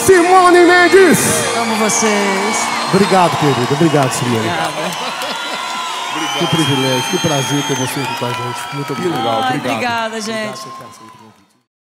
Simone Mendes! Amo vocês. Obrigado, querido. Obrigado, Simone. Obrigada. Que privilégio, que prazer ter você aqui com a gente. Muito obrigado. Ai, obrigada, gente. Obrigado,